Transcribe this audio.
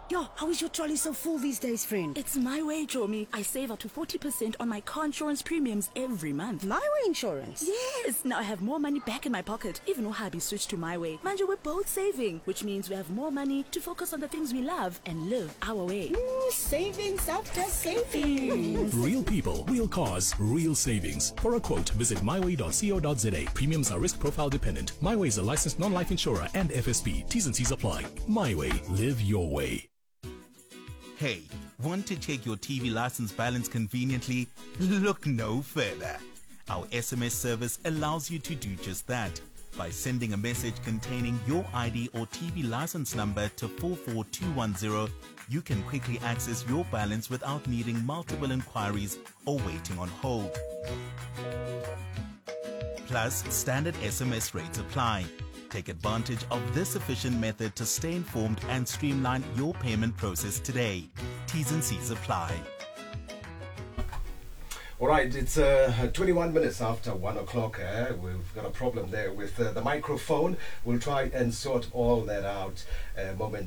Yo, how is your trolley so full these days, friend? It's my way, Jomi. I save up to 40% on my car insurance premiums every month. My Way Insurance? Yes! Now I have more money back in my pocket. Even Ohabi switched to My Way. Manja, we're both saving, which means we have more money to focus on the things we love and live our way. Savings after savings. Real people, real cars, real savings. For a quote, visit myway.co.za. Premiums are risk profile dependent. MyWay is a licensed non-life insurer and FSP. T's and C's apply. MyWay. Live your way. Hey, want to check your TV license balance conveniently? Look no further. Our SMS service allows you to do just that. By sending a message containing your ID or TV license number to 44210, you can quickly access your balance without needing multiple inquiries or waiting on hold. Plus, standard SMS rates apply. Take advantage of this efficient method to stay informed and streamline your payment process today. T's and C's apply. All right, it's 21 minutes after 1 o'clock. We've got a problem there with the microphone. We'll try and sort all that out moment.